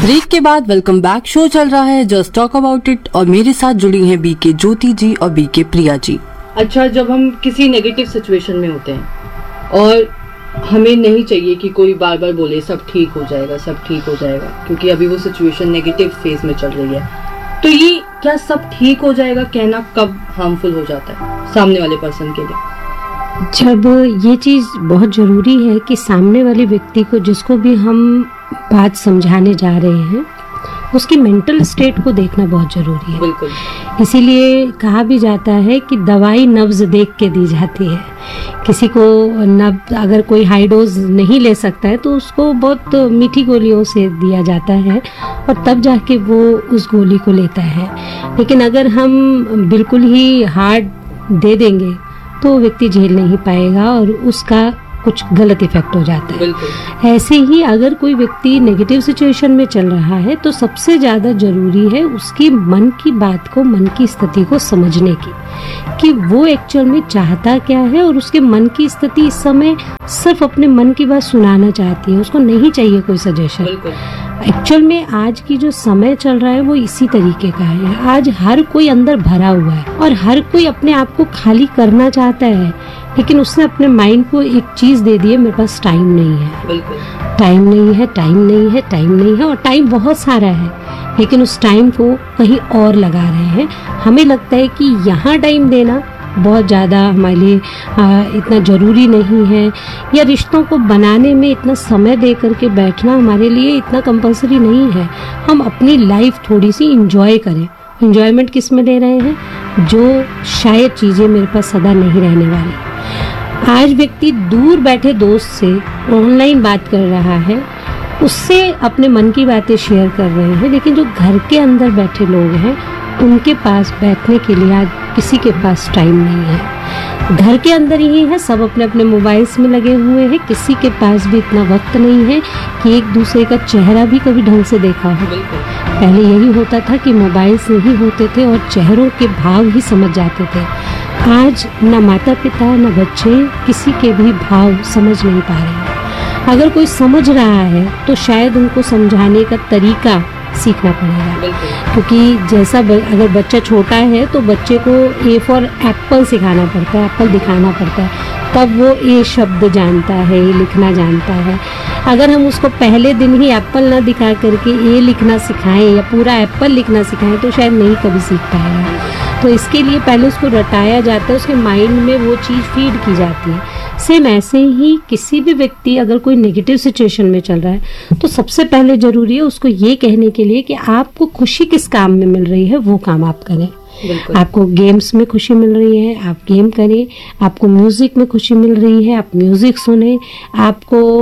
Break के बाद welcome back. Show चल रहा है जस्ट टॉक अबाउट इट और मेरे साथ जुड़ी हैं बीके ज्योति जी और बीके प्रिया जी। अच्छा, जब हम किसी नेगेटिव सिचुएशन में होते हैं और हमें नहीं चाहिए कि कोई बार बार बोले सब ठीक हो जाएगा, सब ठीक हो जाएगा, क्योंकि अभी वो सिचुएशन नेगेटिव फेज में चल रही है, तो ये क्या सब ठीक हो जाएगा कहना कब हार्मफुल हो जाता है सामने वाले पर्सन के लिए? जब ये चीज़ बहुत ज़रूरी है कि सामने वाले व्यक्ति को, जिसको भी हम बात समझाने जा रहे हैं, उसकी मेंटल स्टेट को देखना बहुत ज़रूरी है। बिल्कुल। इसीलिए कहा भी जाता है कि दवाई नब्ज़ देख के दी जाती है। किसी को नब्ज़, अगर कोई हाई डोज नहीं ले सकता है तो उसको बहुत मीठी गोलियों से दिया जाता है और तब जाके वो उस गोली को लेता है। लेकिन अगर हम बिल्कुल ही हार्ड दे देंगे तो व्यक्ति झेल नहीं पाएगा और उसका कुछ गलत इफेक्ट हो जाता है। ऐसे ही अगर कोई व्यक्ति नेगेटिव सिचुएशन में चल रहा है तो सबसे ज़्यादा जरूरी है उसकी मन की बात को, मन की स्थिति को समझने की, कि वो एक्चुअल में चाहता क्या है और उसके मन की स्थिति इस समय सिर्फ अपने मन की बात सुनाना चाहती है, उसको नहीं चाहिए कोई सजेशन। एक्चुअल में आज की जो समय चल रहा है वो इसी तरीके का है। आज हर कोई अंदर भरा हुआ है और हर कोई अपने आप को खाली करना चाहता है, लेकिन उसने अपने माइंड को एक चीज दे दी है, मेरे पास टाइम नहीं है, टाइम नहीं है, टाइम नहीं है, टाइम नहीं है, और टाइम बहुत सारा है लेकिन उस टाइम को कहीं और लगा रहे हैं। हमें लगता है कि यहाँ टाइम देना बहुत ज़्यादा हमारे लिए इतना ज़रूरी नहीं है, या रिश्तों को बनाने में इतना समय दे करके बैठना हमारे लिए इतना कंपलसरी नहीं है। हम अपनी लाइफ थोड़ी सी इंजॉय करें। इंजॉयमेंट किस में दे रहे हैं? जो शायद चीज़ें मेरे पास सदा नहीं रहने वाली। आज व्यक्ति दूर बैठे दोस्त से ऑनलाइन बात कर रहा है, उससे अपने मन की बातें शेयर कर रहे हैं, लेकिन जो घर के अंदर बैठे लोग हैं उनके पास बैठने के लिए आज किसी के पास टाइम नहीं है। घर के अंदर ही है, सब अपने अपने मोबाइल्स में लगे हुए हैं, किसी के पास भी इतना वक्त नहीं है कि एक दूसरे का चेहरा भी कभी ढंग से देखा हो। पहले यही होता था कि मोबाइल्स नहीं होते थे और चेहरों के भाव ही समझ जाते थे। आज न माता पिता न बच्चे किसी के भी भाव समझ नहीं पा रहे हैं। अगर कोई समझ रहा है तो शायद उनको समझाने का तरीका सीखना पड़ेगा, क्योंकि जैसा अगर बच्चा छोटा है तो बच्चे को ए फॉर एप्पल सिखाना पड़ता है, एप्पल दिखाना पड़ता है, तब वो ए शब्द जानता है, ए लिखना जानता है। अगर हम उसको पहले दिन ही एप्पल ना दिखा करके ए लिखना सिखाएं या पूरा एप्पल लिखना सिखाएं तो शायद नहीं कभी सीख पाएगा। तो इसके लिए पहले उसको रटाया जाता है, उसके माइंड में वो चीज़ फीड की जाती है। सेम ऐसे ही किसी भी व्यक्ति अगर कोई नेगेटिव सिचुएशन में चल रहा है तो सबसे पहले जरूरी है उसको ये कहने के लिए कि आपको खुशी किस काम में मिल रही है वो काम आप करें। आपको गेम्स में खुशी मिल रही है, आप गेम करें। आपको म्यूजिक में खुशी मिल रही है, आप म्यूजिक सुने। आपको